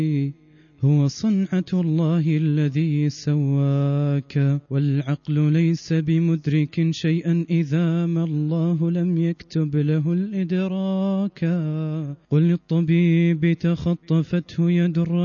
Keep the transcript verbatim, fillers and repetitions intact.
هو صنعة الله الذي سواك، والعقل ليس بمدرك شيئا إذا ما الله لم يكتب له الإدراك. قل للطبيب تخطفته يد